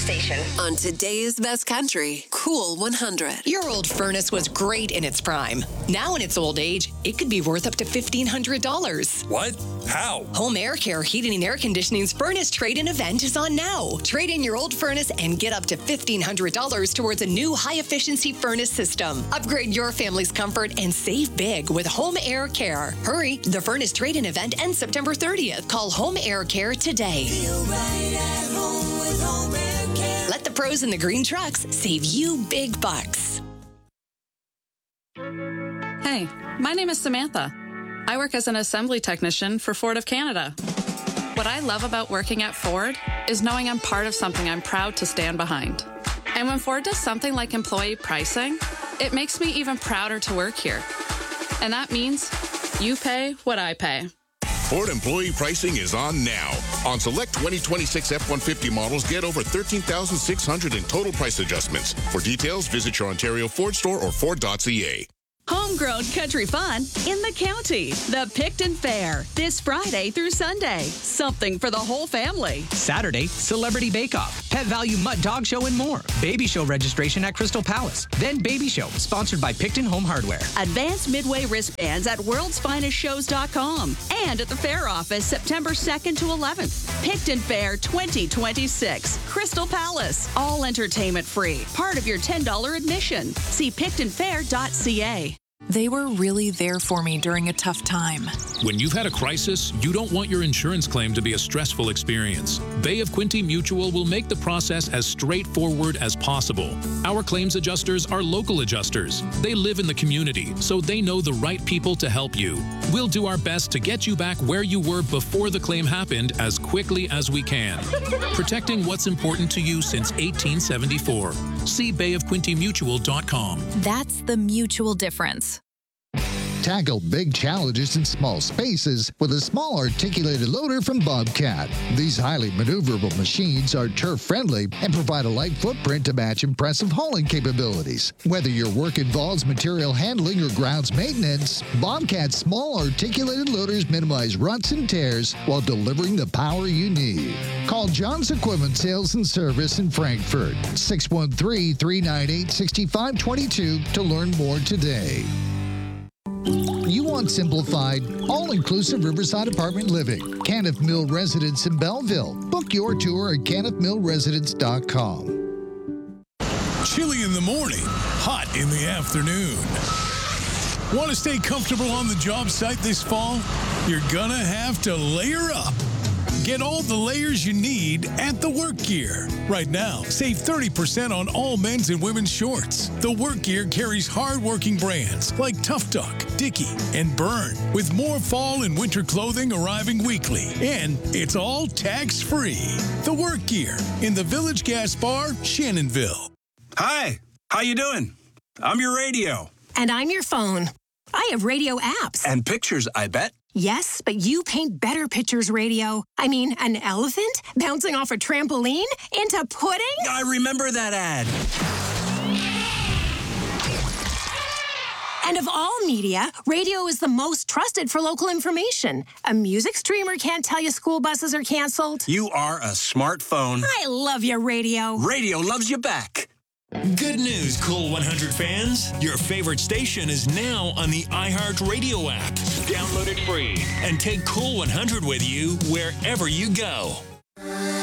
Station. On today's best country, Cool 100. Your old furnace was great in its prime. Now in its old age, it could be worth up to $1,500. What? How? Home Air Care Heating and Air Conditioning's furnace trade-in event is on now. Trade in your old furnace and get up to $1,500 towards a new high-efficiency furnace system. Upgrade your family's comfort and save big with Home Air Care. Hurry, the furnace trade-in event ends September 30th. Call Home Air Care today. Feel right at home with Home Air Care. Let the pros in the green trucks save you big bucks. Hey, my name is Samantha. I work as an assembly technician for Ford of Canada. What I love about working at Ford is knowing I'm part of something I'm proud to stand behind. And when Ford does something like employee pricing, it makes me even prouder to work here. And that means you pay what I pay. Ford employee pricing is on now. On select 2026 F-150 models, get over $13,600 in total price adjustments. For details, visit your Ontario Ford store or Ford.ca. Homegrown country fun in the county. The Picton Fair, this Friday through Sunday. Something for the whole family. Saturday, Celebrity Bake Off, Pet Value Mutt Dog Show and more. Baby Show registration at Crystal Palace. Then Baby Show, sponsored by Picton Home Hardware. Advanced Midway wristbands at worldsfinestshows.com. And at the fair office, September 2nd to 11th. Picton Fair 2026. Crystal Palace. All entertainment free. Part of your $10 admission. See pictonfair.ca. They were really there for me during a tough time. When you've had a crisis, you don't want your insurance claim to be a stressful experience. Bay of Quinte Mutual will make the process as straightforward as possible. Our claims adjusters are local adjusters. They live in the community, so they know the right people to help you. We'll do our best to get you back where you were before the claim happened as quickly as we can. Protecting what's important to you since 1874. See bayofquintemutual.com. That's the mutual difference. Tackle big challenges in small spaces with a small articulated loader from Bobcat. These highly maneuverable machines are turf-friendly and provide a light footprint to match impressive hauling capabilities. Whether your work involves material handling or grounds maintenance, Bobcat's small articulated loaders minimize ruts and tears while delivering the power you need. Call John's Equipment Sales and Service in Frankfurt, 613-398-6522 to learn more today. You want simplified, all-inclusive Riverside apartment living. Caniff Mill Residence in Belleville. Book your tour at caniffmillresidence.com. Chilly in the morning, hot in the afternoon. Want to stay comfortable on the job site this fall? You're gonna have to layer up. Get all the layers you need at The Work Gear. Right now, save 30% on all men's and women's shorts. The Work Gear carries hard-working brands like Tough Duck, Dickie, and Burn, with more fall and winter clothing arriving weekly. And it's all tax-free. The Work Gear in the Village Gas Bar, Shannonville. Hi, how you doing? I'm your radio. And I'm your phone. I have radio apps. And pictures, I bet. Yes, but you paint better pictures, radio. I mean, an elephant bouncing off a trampoline into pudding? I remember that ad. And of all media, radio is the most trusted for local information. A music streamer can't tell you school buses are canceled. You are a smartphone. I love you, radio. Radio loves you back. Good news, Cool 100 fans. Your favorite station is now on the iHeartRadio app. Download it free and take Cool 100 with you wherever you go.